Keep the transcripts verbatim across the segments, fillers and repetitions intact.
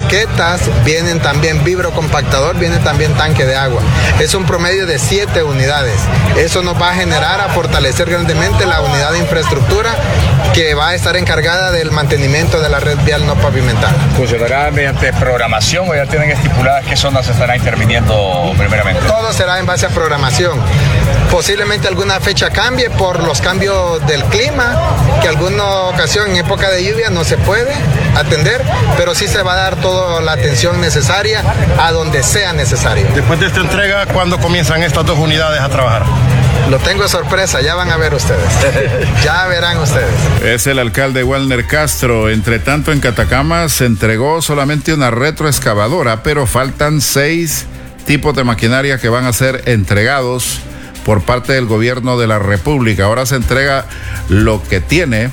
volquetas, vienen también vibrocompactador, viene también tanque de agua. Es un promedio de siete unidades. Eso nos va a generar a fortalecer grandemente la unidad de infraestructura que va a estar encargada del mantenimiento de la red vial no pavimentada. ¿Funcionará mediante programación o ya tienen estipuladas qué zonas se estará interviniendo primeramente? Todo será en base a programación. Posiblemente alguna fecha cambie por los cambios del clima, que alguna ocasión en época de lluvia no se puede atender, pero sí se va a dar toda la atención necesaria a donde sea necesario. Después de esta entrega, ¿cuándo comienzan estas dos unidades a trabajar? Lo tengo de sorpresa, ya van a ver ustedes. Ya verán ustedes. Es el alcalde Walner Castro. Entre tanto, en Catacama se entregó solamente una retroexcavadora, pero faltan seis tipos de maquinaria que van a ser entregados por parte del gobierno de la República. Ahora se entrega lo que tiene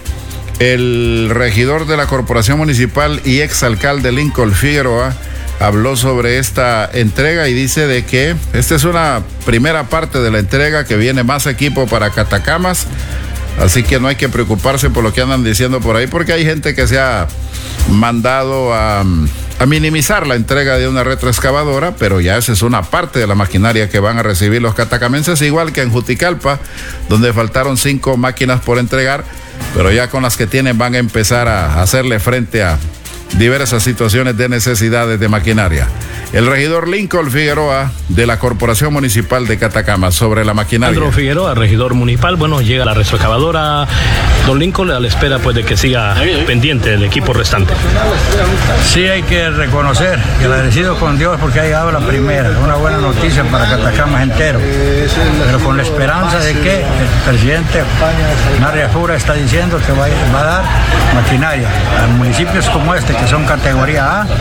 el regidor de la Corporación Municipal y exalcalde Lincoln Figueroa. Habló sobre esta entrega y dice de que esta es una primera parte de la entrega, que viene más equipo para Catacamas, así que no hay que preocuparse por lo que andan diciendo por ahí, porque hay gente que se ha mandado a, a minimizar la entrega de una retroexcavadora, pero ya esa es una parte de la maquinaria que van a recibir los catacamenses, igual que en Juticalpa, donde faltaron cinco máquinas por entregar, pero ya con las que tienen van a empezar a hacerle frente a diversas situaciones de necesidades de maquinaria. El regidor Lincoln Figueroa de la Corporación Municipal de Catacama sobre la maquinaria. Pedro Figueroa, regidor municipal. Bueno, llega la retroexcavadora. Don Lincoln, a la espera pues de que siga pendiente el equipo restante. Sí, hay que reconocer y agradecido con Dios porque ha llegado la primera. Una buena noticia para Catacama entero. Pero con la esperanza de que el presidente Narria Fura está diciendo que va, va a dar maquinaria a municipios como este, que son categoría A,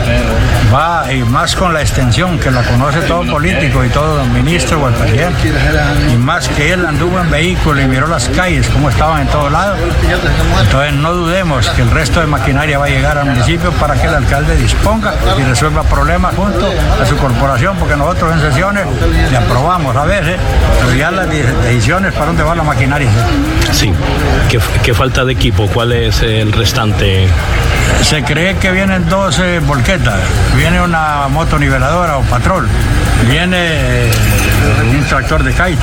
va, y más con la extensión que la conoce todo político y todo ministro o el presidente, y más que él anduvo en vehículo y miró las calles como estaban en todos lados. Entonces no dudemos que el resto de maquinaria va a llegar al municipio para que el alcalde disponga y resuelva problemas junto a su corporación, porque nosotros en sesiones le aprobamos a veces, pero ya las decisiones para dónde va la maquinaria. Sí, ¿qué, qué falta de equipo? ¿Cuál es el restante? Se cree que vienen dos eh, volquetas, viene una motoniveladora o patrol, viene eh, un tractor de kite,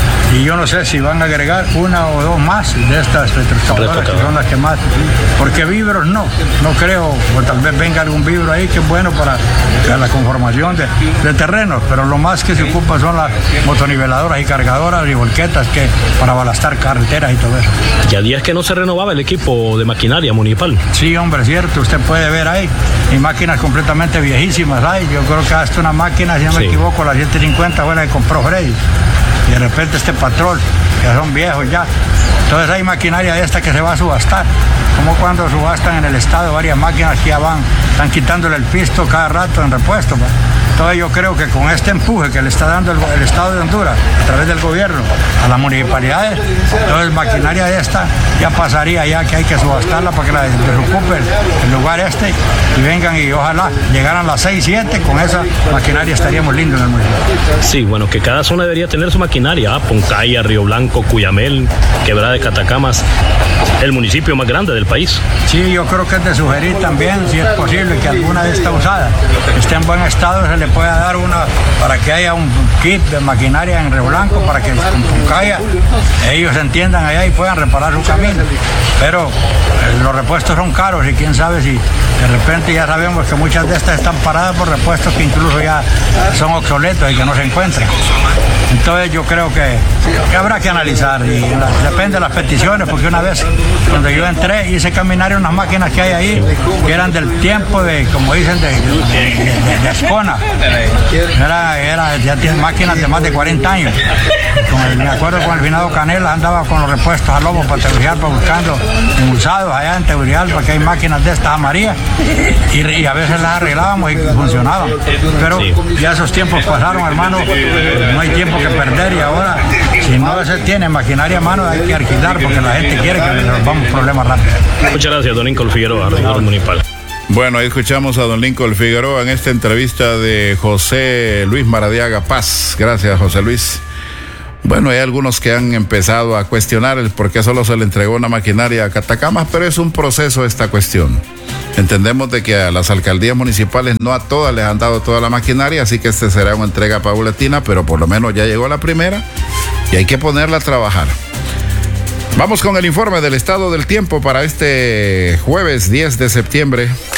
y yo no sé si van a agregar una o dos más de estas retroexcavadoras, que son las que más, porque vibros no, no creo, o tal vez venga algún vibro ahí que es bueno para, para la conformación de, de terrenos, pero lo más que se ocupa son las motoniveladoras y cargadoras y volquetas que para balastar carreteras y todo eso. Ya días que no se renovaba el equipo de maquinaria municipal. Sí, hombre, cierto, usted puede ver ahí, y máquinas completamente viejísimas hay. Yo creo que hasta una máquina, si no me sí. equivoco, la siete cincuenta fue la que compró Freddy, y de repente este patrol, que son viejos ya. Entonces hay maquinaria de esta que se va a subastar, como cuando subastan en el estado varias máquinas que ya van, están quitándole el pisto cada rato en repuesto, pues. Entonces yo creo que con este empuje que le está dando el, el Estado de Honduras a través del gobierno a las municipalidades, entonces maquinaria de esta ya pasaría, ya que hay que subastarla para que la desocupen el lugar este y vengan, y ojalá llegaran las seis, siete, con esa maquinaria estaríamos lindos en el municipio. Sí, bueno, que cada zona debería tener su maquinaria, ¿eh? Puncaya, Río Blanco, Cuyamel, Quebrada de Catacamas, el municipio más grande del país. Sí, yo creo que es de sugerir también, si es posible, que alguna de estas usadas esté en buen estado, se le pueda dar una, para que haya un kit de maquinaria en Río Blanco, para que con Puncaya ellos entiendan allá y puedan reparar su camino. Pero eh, los repuestos son caros, y quién sabe si de repente ya sabemos que muchas de estas están paradas por repuestos que incluso ya son obsoletos y que no se encuentran. Entonces yo creo que, que habrá que analizar, y la, depende de las peticiones, porque una vez cuando yo entré hice caminar unas máquinas que hay ahí que eran del tiempo de, como dicen, de, de, de, de Ascona. Era, era, ya tienen máquinas de más de cuarenta años. Con el, me acuerdo con el finado Canela andaba con los repuestos a Lobo para Tegucigalpa buscando impulsados allá en Tegucigalpa, porque hay máquinas de estas amarillas, y, y a veces las arreglábamos y funcionaban. Pero ya esos tiempos pasaron, hermano, no hay tiempo que perder, y ahora si no se tiene maquinaria a mano hay que alquilar, porque la gente quiere que resolvamos problemas rápidos. Muchas gracias, don Lincoln Figueroa, regidor municipal. Bueno, ahí escuchamos a don Lincoln Figueroa en esta entrevista de José Luis Maradiaga Paz. Gracias, José Luis. Bueno, hay algunos que han empezado a cuestionar el por qué solo se le entregó una maquinaria a Catacamas, pero es un proceso esta cuestión. Entendemos de que a las alcaldías municipales no a todas les han dado toda la maquinaria, así que este será una entrega paulatina, pero por lo menos ya llegó la primera y hay que ponerla a trabajar. Vamos con el informe del estado del tiempo para este jueves diez de septiembre.